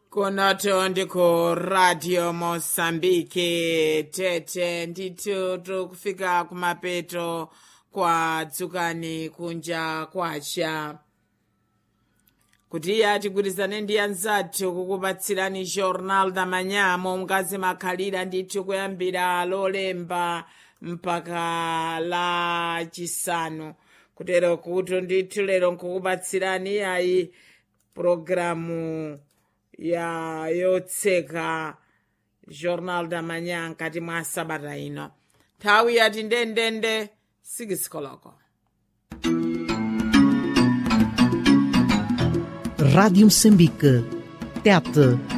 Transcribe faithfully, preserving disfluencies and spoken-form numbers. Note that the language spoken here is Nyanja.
kunoto ndiko Radio Mosambike tete ndithu tikufika kumapeto kwa dzukani kunja kwacha kuti iya tigwirizane ndi anzathu kukupatsirani Jornal da Manhã mkazi makhalira ndithu kuyambira lolemba mpaka la chisanu kutero kuti ndithu lero nkukupatsirani ayi programu ya yotseka Jornal da Manhã nkati mwa sabata ino nthawi yati ndendende sikisikoloko. Rádio Moçambique, Tete